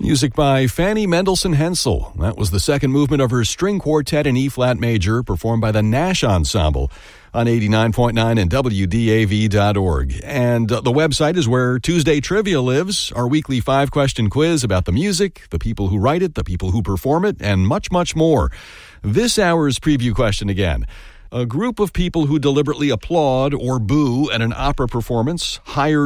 Music by Fanny Mendelssohn Hensel. That was the second movement of her string quartet in E-flat major, performed by the Nash Ensemble on 89.9 and WDAV.org. And the website is where Tuesday Trivia lives, our weekly 5-question quiz about the music, the people who write it, the people who perform it, and much, much more. This hour's preview question again. A group of people who deliberately applaud or boo at an opera performance hire